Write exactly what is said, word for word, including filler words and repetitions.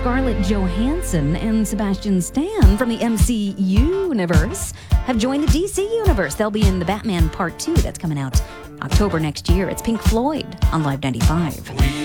Scarlett Johansson and Sebastian Stan from the M C U universe have joined the D C universe. They'll be in the Batman Part two that's coming out October next year. It's Pink Floyd on Live ninety-five.